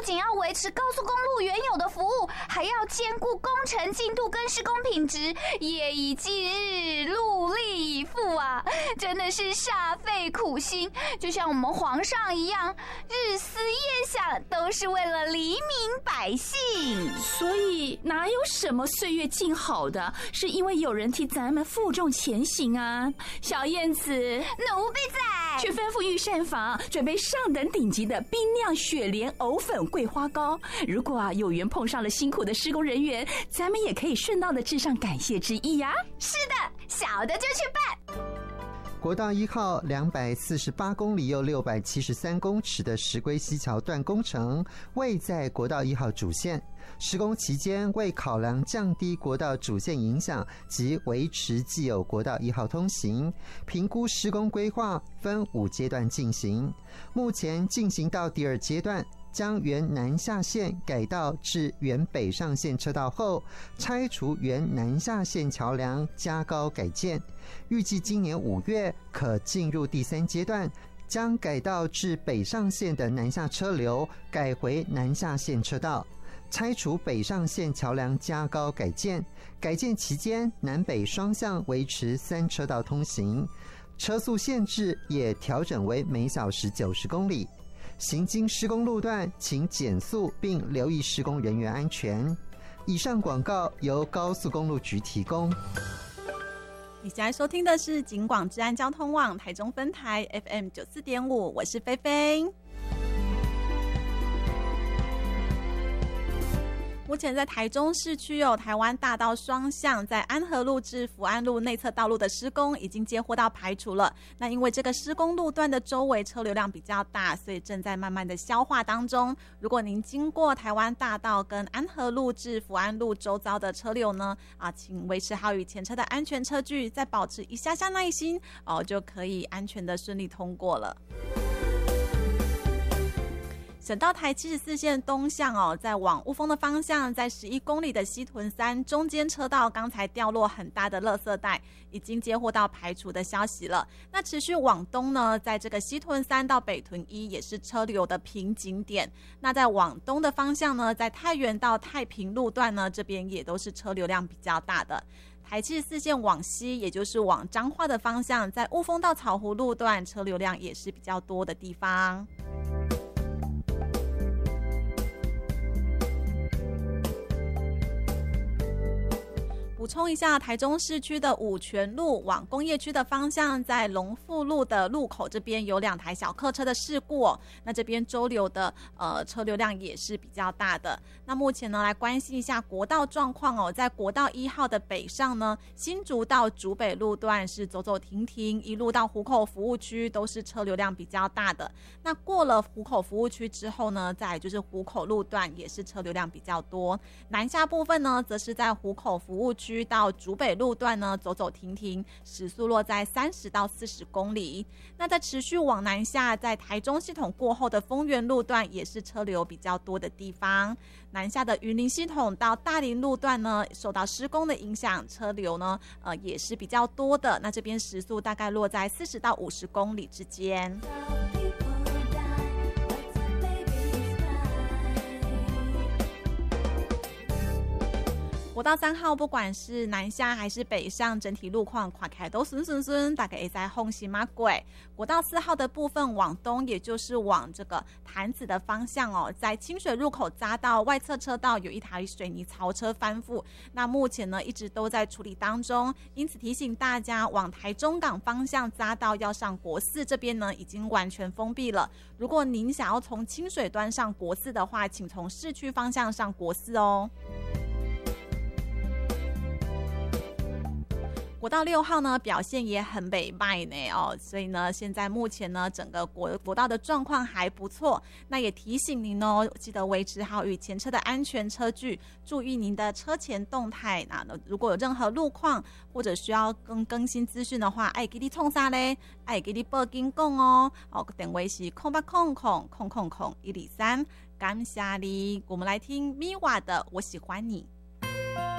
仅要维持高速公路原有的服务，还要兼顾工程进度跟施工品质，夜以继日，陆力以赴啊，真的是煞费苦心，就像我们皇上一样，日思夜想，都是为了黎民百姓。 所以哪有什么岁月静好的，是因为有人替咱们负重前行啊。小燕子， 奴婢在， 去吩咐御膳房准备上等顶级的冰酿雪莲藕粉桂花糕。如果有缘碰上了辛苦的施工人员，咱们也可以顺道的致上感谢之意呀。 是的，小的就去办。 国道1号248公里又673公尺的石龟溪桥段工程位在国道1号主线，施工期间为考量降低国道主线影响及维持既有国道1号通行，评估施工规划分5阶段进行，目前进行到第2阶段，将原南下线改道至原北上线车道后，拆除原南下线桥梁，加高改建，预计今年5月可进入第3阶段，将改道至北上线的南下车流改回南下线车道，拆除北上线桥梁，加高改建。改建期间，南北双向维持3车道通行，车速限制也调整为每小时90公里。行经施工路段，请减速并留意施工人员安全。以上广告由高速公路局提供。 你现在收听的是警广治安交通网台中分台 FM 94.5，我是菲菲。目前在台中市区有台湾大道双向在安和路至福安路内侧道路的施工已经接获到排除了，那因为这个施工路段的周围车流量比较大，所以正在慢慢的消化当中。如果您经过台湾大道跟安和路至福安路周遭的车流呢，请维持好与前车的安全车距，再保持一下下耐心就可以安全的顺利通过了。省道台74线东向在往雾峰的方向，在11公里的西屯3中间车道，刚才掉落很大的垃圾袋，已经接获到排除的消息了。那持续往东呢，在这个西屯3到北屯1也是车流的瓶颈点。那在往东的方向呢，在太原到太平路段呢，这边也都是车流量比较大的。台74线往西，也就是往彰化的方向，在雾峰到草湖路段车流量也是比较多的地方。补充一下，台中市区的五权路往工业区的方向，在龙富路的路口这边有2台小客车的事故那这边周流的车流量也是比较大的。那目前呢，来关心一下国道状况在国道1号的北上呢，新竹到竹北路段是走走停停，一路到湖口服务区都是车流量比较大的。那过了湖口服务区之后呢，再来就是湖口路段也是车流量比较多。南下部分呢，则是在湖口服务区到竹北路段呢走走停停，时速落在30到40公里。那在持续往南下，在台中系统过后的丰原路段也是车流比较多的地方。南下的云林系统到大林路段呢，受到施工的影响，车流呢也是比较多的。那这边时速大概落在40到50公里之间。国道3号不管是南下还是北上，整体路况看起来都顺，大概也在红西马轨。国道4号的部分往东，也就是往这个潭子的方向在清水入口匝道外侧车道有一台水泥槽车翻覆，那目前呢一直都在处理当中，因此提醒大家往台中港方向匝道要上国4这边呢已经完全封闭了。如果您想要从清水端上国4的话，请从市区方向上国4哦。国道6号呢表现也很美迈呢所以呢现在目前呢整个国道的状况还不错。那也提醒您记得维持好与前车的安全车距，注意您的车前动态。那如果有任何路况或者需要更新资讯的话，爱给你冲啥嘞？爱给你报警讲电话是0800000123。感谢你，我们来听米瓦的《我喜欢你》。